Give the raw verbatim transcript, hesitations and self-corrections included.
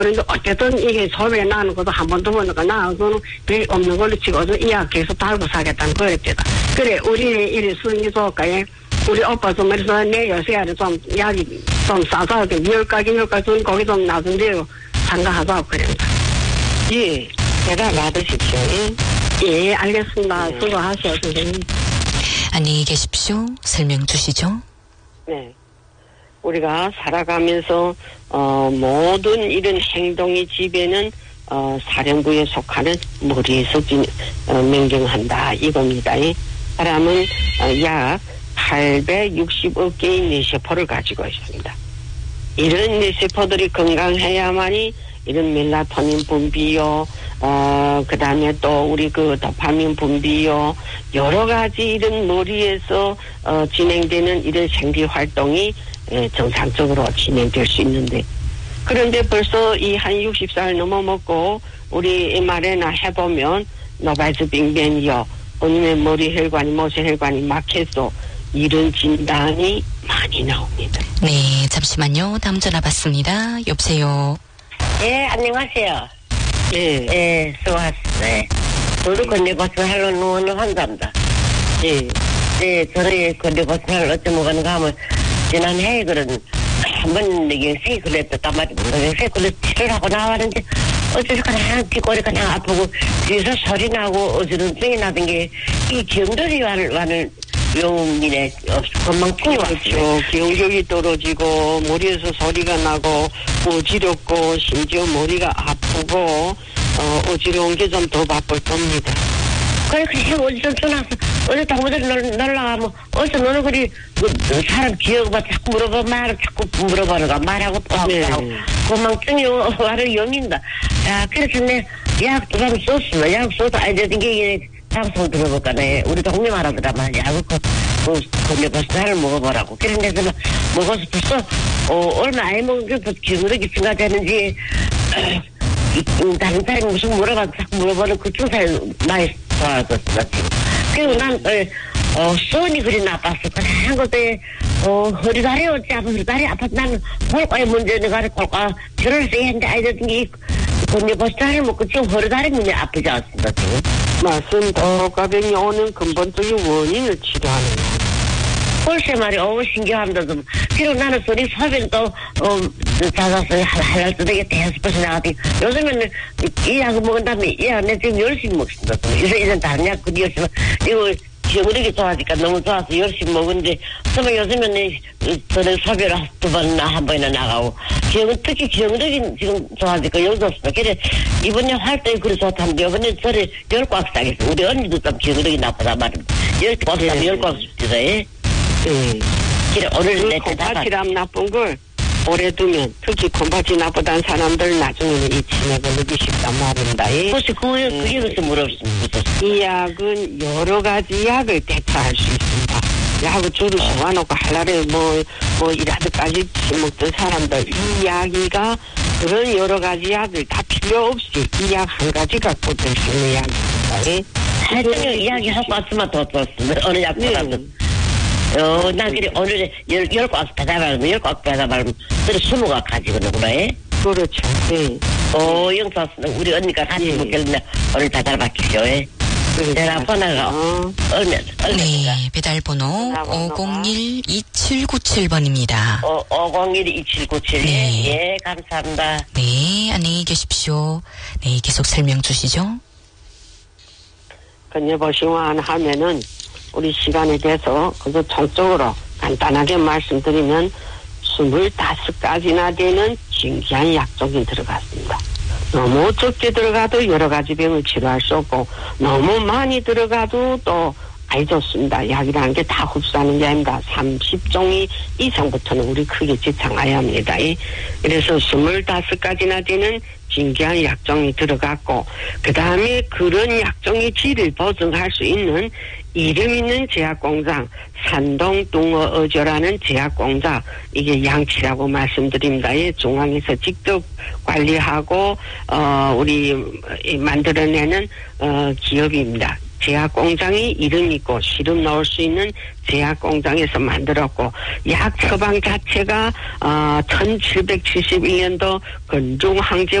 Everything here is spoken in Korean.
그런데 어쨌든 이게 소변 나는 것도 한 번 두 번 나고는 별 없는 걸로 치고도 이약 계속 달고 사겠다는 그랬대다. 그래 우리 이리 순위 좋을까요? 우리 오빠 좀 말해서 내 요새를 좀 약이 좀 싸서 열가기 열가기 좀 거기 좀 놔둔대요. 참가하자고 그랬다. 예, 제가 받으십시오. 예, 예 알겠습니다. 네. 수고하세요 선생님. 안녕히 계십시오. 설명 주시죠. 네. 우리가 살아가면서 어, 모든 이런 행동의 지배는 어, 사령부에 속하는 머리에서 지, 어, 명령한다 이겁니다. 이 사람은 어, 약 팔백육십억 개의 뇌세포를 가지고 있습니다. 이런 뇌세포들이 건강해야만이 이런 멜라토닌 분비요, 어, 그 다음에 또 우리 그 도파민 분비요, 여러 가지 이런 머리에서 어, 진행되는 이런 생리 활동이 예, 정상적으로 진행될 수 있는데, 그런데 벌써 이 한 육십 살 넘어먹고 우리 엠알아이나 해보면 노바이스 빙변이요, 아니면 머리 혈관이 모세 혈관이 막혀서 이런 진단이 많이 나옵니다. 네, 잠시만요. 다음 전화 받습니다. 여보세요. 예, 안녕하세요. 예, 예, 수고하셨어요. 저도 건대버스 하러 누워는 환자입니다. 예, 예, 저를 건대버스 하러 어쩌면 가는가 하면, 지난해에 그런, 한번 이게 세이클을 했단 말이에요. 세이클을 치료를 하고 나왔는데, 어째서 그냥 뒷골이 그냥 아프고, 뒤에서 소리 나고, 어제는 병이 나던 게, 이 기억들이 와는 요인에 금방 그렇죠. 기억력이 떨어지고 머리에서 소리가 나고 어지럽고 심지어 머리가 아프고 어, 어지러운 게 좀 더 바쁠 겁니다. 그래 그래 어디서 전화서 어디 동무들 놀러가면 어디서 너는 그리 그 사람 기억만 자꾸 물어봐 말 자꾸 물어보는가 말하고 또 하고 네. 하고 건망증이 와를 영인다. 야 그래서 내 약 두 번 썼어. 약 써서 알려진 게 방송 들어볼까네. 우리 동네 말하더라만 약을 그, 그, 건네버스를 먹어보라고. 그런데 서 먹어서 벌써, 어, 얼마 안 먹은 게 기울어기 증가되는지, 어, 다른 사람이 무슨 물어봐도 자꾸 물어보는 그 증상이 많이 좋아졌어, 지금. 그리고 난, 어, 어, 손이 그리 나빴어. 그냥 것에, 어, 허리다리 어찌 아파, 허리다리 아파. 나는 골과에 문제는 가서 골과 결혼을 써야 했는데, 알려진 게, 건네버스를 먹고 지금 허리다리 문제 아프지 않습니다, 지금. 맞습니다. 고가병이 오는 근본적인 원인을 치료하는 거예요. 글쎄 말이야, 어우, 신기합니다, 좀. 그리고 나는 소리 소변 또, 어, 찾아서 할랄 때되게 대스퍼서 나가더니, 요즘에는 이 약을 먹은 다음에, 이 약, 내 지금 열심히 먹습니다. 요새 이런 다른 약, 그 열심히, 이거, 기억력이 좋아지니까 너무 좋아서 열심히 먹는데, 정말 요즘에는, 저는 소변을 두 번이나 한 번이나 나가고, 기억, 특히 기억력이 지금 좋아지니까 여기 없습니다. 그래, 이번에 활동이 그리 좋다는데, 이번에 저를 열 꽉 싸겠어. 우리 언니도 좀 기억력이 나쁘다 말입니다. 열 꽉 싸면 열 꽉 씁니다, 예. 예. 그래, 오늘 내 콩팥이람 나쁜 걸 오래 두면, 특히 콩팥이 나쁘다는 사람들 나중에는 이 치맥을 느끼십단 말입니다. 예. 혹시 그게, 그게 무슨 물었습니다. 이 약은 여러 가지 약을 대처할 수 있습니다. 약을 주로 심어놓고 할날에 뭐, 뭐, 일하듯까지 먹던 사람들, 이 약이가 그런 여러 가지 약을 다 필요 없이 이 약 한 가지 갖고 될 수 있는 약입니다. 예. 하여튼 이야기 하고 왔으면 더 좋습니다. 어느 약보다도. 어, 나 그래, 오늘에 열, 열 꽉 배달하면, 열 꽉 배달하면, 그래, 스무 가 가지고 오는구나, 예? 그렇죠. 예. 어, 영사, 우리 언니가 같이 예. 먹길래 오늘 배달 받기죠, 예? 전화번호가, 어. 얼마, 얼마. 네, 배달번호 오공일 이칠구칠 번입니다. 어, 오공일 이칠구칠. 네. 예, 감사합니다. 네, 안녕히 계십시오. 네, 계속 설명 주시죠. 건네보시만 하면은, 우리 시간에 대해서 그저 총적으로 간단하게 말씀드리면 스물다섯 가지나 되는 진귀한 약종이 들어갔습니다. 너무 적게 들어가도 여러 가지 병을 치료할 수 없고 너무 많이 들어가도 또 아이 좋습니다. 약이라는 게 다 흡수하는 게 아닙니다. 삼십 종이 이상부터는 우리 크게 지창해야 합니다. 그래서 스물다섯 가지나 되는 진귀한 약종이 들어갔고 그 다음에 그런 약종의 질을 보증할 수 있는 이름 있는 제약공장 산동뚱어어조라는 제약공장 이게 양치라고 말씀드립니다. 예, 중앙에서 직접 관리하고 어 우리 만들어내는 어 기업입니다. 제약 공장이 이름 있고 시름 넣을 수 있는 제약 공장에서 만들었고 약 처방 자체가 어, 천칠백칠십일 년도 건중 항제